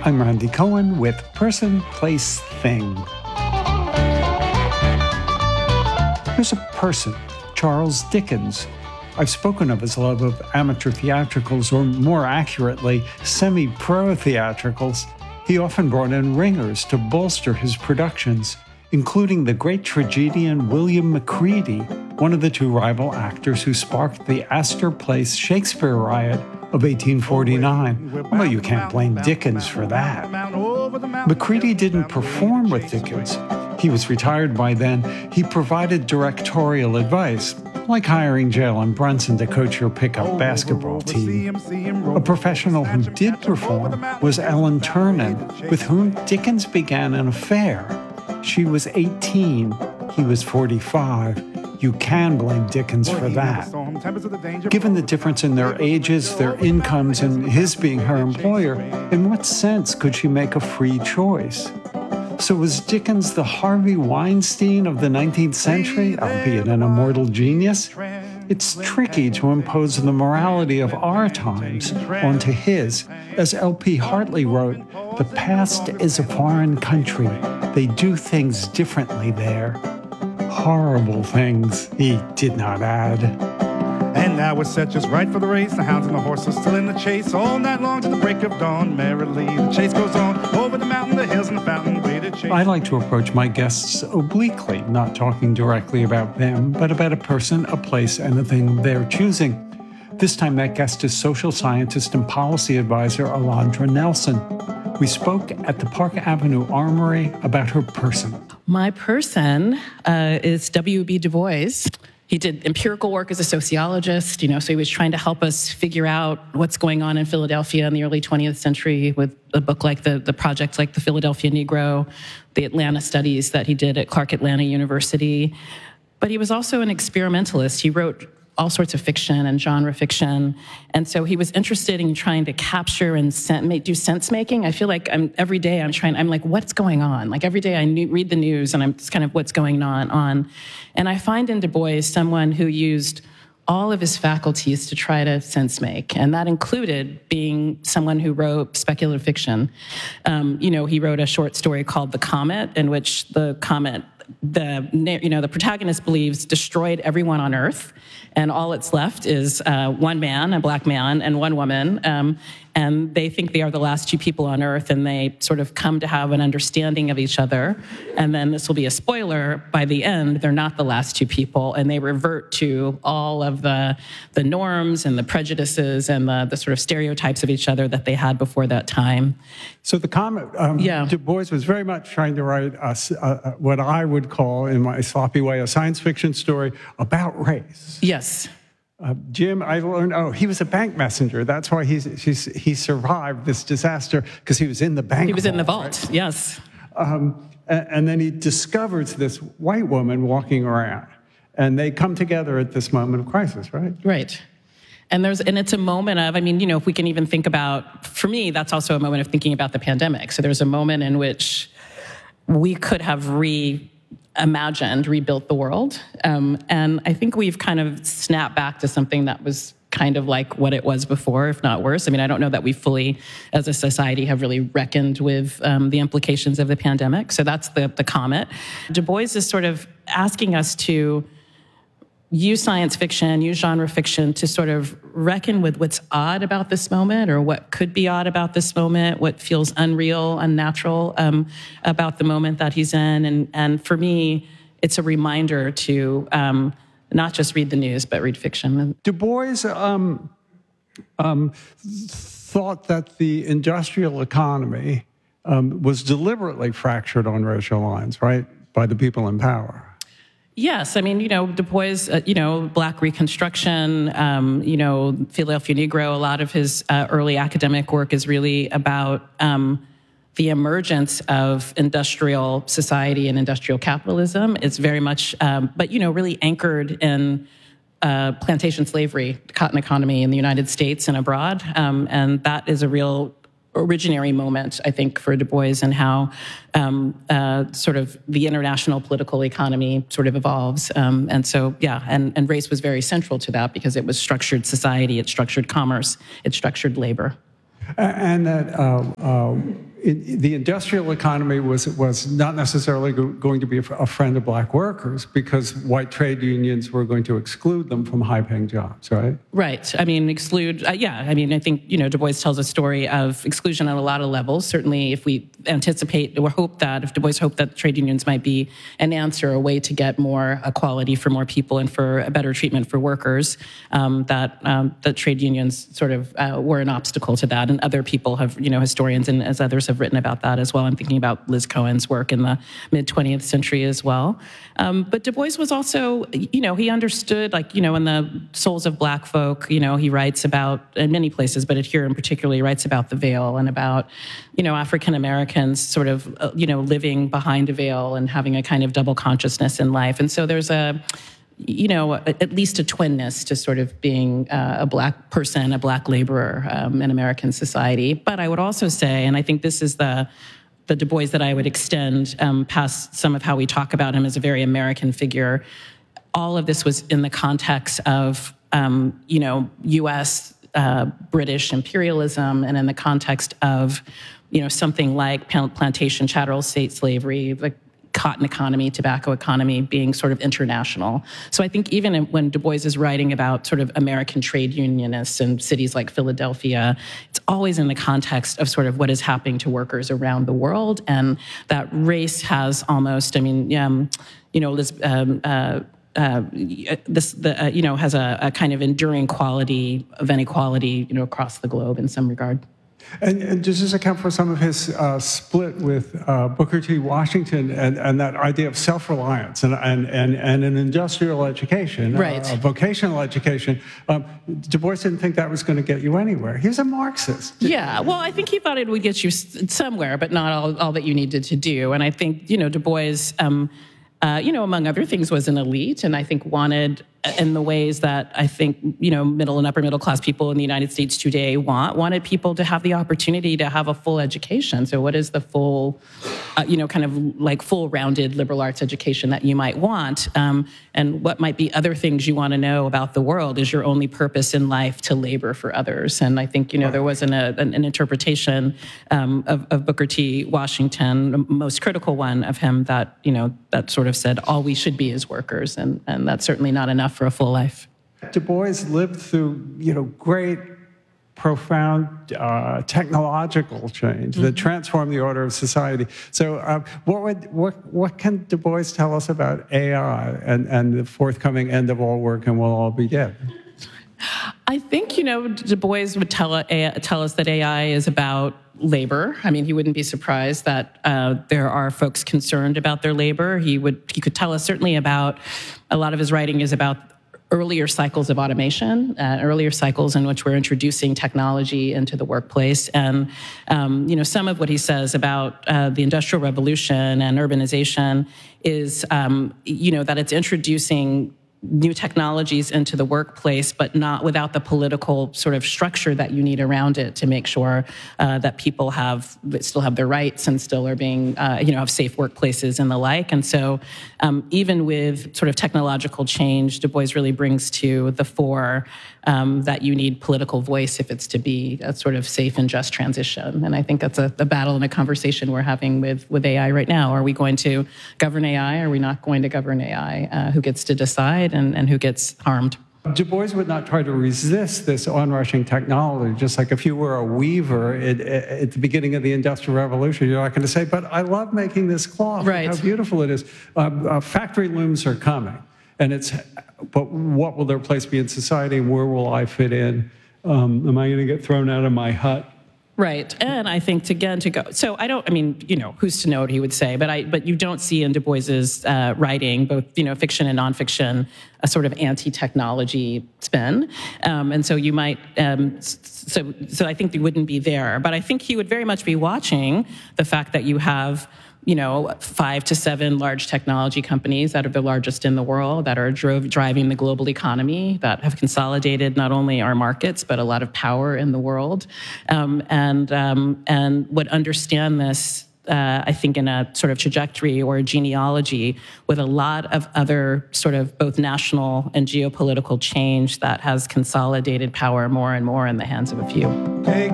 I'm Randy Cohen with Person, Place, Thing. Here's a person, Charles Dickens. I've spoken of his love of amateur theatricals, or more accurately, semi-pro theatricals. He often brought in ringers to bolster his productions, including the great tragedian William Macready, one of the two rival actors who sparked the Astor Place Shakespeare riot of 1849, although you can't blame Dickens for that. Macready didn't perform with Dickens. He was retired by then. He provided directorial advice, like hiring Jalen Brunson to coach your pickup basketball team. A professional who did perform was Ellen Ternan, with whom Dickens began an affair. She was 18, he was 45. You can blame Dickens for that. Given the difference in their ages, their incomes, and his being her employer, in what sense could she make a free choice? So was Dickens the Harvey Weinstein of the 19th century, albeit an immortal genius? It's tricky to impose the morality of our times onto his. As L.P. Hartley wrote, "The past is a foreign country. They do things differently there." Horrible things, he did not add. And now we're set just right for the race. The hounds and the horses still in the chase. All night long to the break of dawn. Merrily the chase goes on. Over the mountain, the hills, and the fountain. Way to chase. I like to approach my guests obliquely, not talking directly about them, but about a person, a place, and a thing they're choosing. This time that guest is social scientist and policy advisor Alondra Nelson. We spoke at the Park Avenue Armory about her person. My person is W.B. Du Bois. He did empirical work as a sociologist, so he was trying to help us figure out what's going on in Philadelphia in the early 20th century with a book like the project like the Philadelphia Negro, the Atlanta studies that he did at Clark Atlanta University. But he was also an experimentalist. He wrote all sorts of fiction and genre fiction. And so he was interested in trying to capture and do sense making. I feel like every day I'm like, what's going on? Like every day I read the news and I'm just kind of what's going on. And I find in Du Bois someone who used all of his faculties to try to sense make. And that included being someone who wrote speculative fiction. He wrote a short story called The Comet, in which the comet, the protagonist believes destroyed everyone on Earth, and all it's left is one man, a black man, and one woman, and they think they are the last two people on Earth, and they sort of come to have an understanding of each other. And then this will be a spoiler: by the end, they're not the last two people, and they revert to all of the norms and the prejudices and the sort of stereotypes of each other that they had before that time. So the Comet, Du Bois was very much trying to write what I would call, in my sloppy way, a science fiction story about race. Yes. Jim, I learned, he was a bank messenger. That's why he survived this disaster, because he was in the bank. He was in the vault, right? Yes. And then he discovers this white woman walking around, and they come together at this moment of crisis, right? Right. And it's a moment of, if we can even think about, for me, that's also a moment of thinking about the pandemic. So there's a moment in which we could have rebuilt the world. And I think we've kind of snapped back to something that was kind of like what it was before, if not worse. I don't know that we fully, as a society, have really reckoned with the implications of the pandemic. So that's the Comet. Du Bois is sort of asking us to use science fiction, use genre fiction to sort of reckon with what's odd about this moment, or what could be odd about this moment, what feels unreal, unnatural about the moment that he's in. And for me, it's a reminder to not just read the news, but read fiction. Du Bois thought that the industrial economy was deliberately fractured on racial lines, right, by the people in power. Yes, Du Bois, Black Reconstruction, Philadelphia Negro, a lot of his early academic work is really about the emergence of industrial society and industrial capitalism. It's very much, really anchored in plantation slavery, cotton economy in the United States and abroad. And that is a real originary moment, I think, for Du Bois, and how sort of the international political economy sort of evolves. And race was very central to that, because it was structured society, it structured commerce, it structured labor. And that the industrial economy was not necessarily going to be a friend of black workers because white trade unions were going to exclude them from high-paying jobs, right? Right. I mean, exclude, I mean, I think, Du Bois tells a story of exclusion on a lot of levels. Certainly, if we anticipate or hope that, if Du Bois hoped that trade unions might be an answer, a way to get more equality for more people and for a better treatment for workers, that trade unions sort of were an obstacle to that. And other people have, historians and as others have written about that as well. I'm thinking about Liz Cohen's work in the mid-20th century as well. But Du Bois was also, he understood, in the Souls of Black Folk, he writes about, in many places, but here in particular, he writes about the veil and about, African Americans sort of, living behind a veil and having a kind of double consciousness in life. And so there's at least a twinness to sort of being a black person, a black laborer in American society. But I would also say, and I think this is the Du Bois that I would extend past some of how we talk about him as a very American figure, all of this was in the context of, U.S. British imperialism and in the context of, something like plantation chattel state slavery, like cotton economy, tobacco economy being sort of international. So I think even when Du Bois is writing about sort of American trade unionists in cities like Philadelphia, it's always in the context of sort of what is happening to workers around the world. And that race has almost, has a kind of enduring quality of inequality, across the globe in some regard. And does this account for some of his split with Booker T. Washington and that idea of self-reliance and an industrial education, right. A vocational education? Du Bois didn't think that was going to get you anywhere. He's a Marxist. Yeah, well, I think he thought it would get you somewhere, but not all that you needed to do. And I think, Du Bois, among other things, was an elite, and I think wanted, in the ways that I think, middle and upper middle class people in the United States today wanted people to have the opportunity to have a full education. So what is the full, kind of like full rounded liberal arts education that you might want? And what might be other things you want to know about the world? Is your only purpose in life to labor for others? And I think, there was an interpretation of Booker T. Washington, the most critical one of him, that, that sort of said all we should be is workers. And that's certainly not enough for a full life. Du Bois lived through, great, profound technological change that transformed the order of society. So, what can Du Bois tell us about AI and the forthcoming end of all work and we'll all be dead? I think, Du Bois would tell us that AI is about labor. I mean, he wouldn't be surprised that there are folks concerned about their labor. He could tell us certainly about, a lot of his writing is about earlier cycles of automation, earlier cycles in which we're introducing technology into the workplace. And, some of what he says about the Industrial Revolution and urbanization is, that it's introducing new technologies into the workplace, but not without the political sort of structure that you need around it to make sure that people still have their rights and still are being, have safe workplaces and the like. And so even with sort of technological change, Du Bois really brings to the fore that you need political voice if it's to be a sort of safe and just transition. And I think that's a battle and a conversation we're having with AI right now. Are we going to govern AI? Are we not going to govern AI? Who gets to decide and who gets harmed? Du Bois would not try to resist this onrushing technology, just like if you were a weaver at the beginning of the Industrial Revolution, you're not going to say, but I love making this cloth, right. How beautiful it is. Factory looms are coming, but what will their place be in society, and where will I fit in? Am I going to get thrown out of my hut? Right, and I think so who's to know what he would say, but you don't see in Du Bois's writing, both, fiction and nonfiction, a sort of anti-technology spin. And so you might, so I think they wouldn't be there. But I think he would very much be watching the fact that you have 5 to 7 large technology companies that are the largest in the world, that are driving the global economy, that have consolidated not only our markets, but a lot of power in the world, and would understand this, I think, in a sort of trajectory or a genealogy with a lot of other sort of both national and geopolitical change that has consolidated power more and more in the hands of a few. Take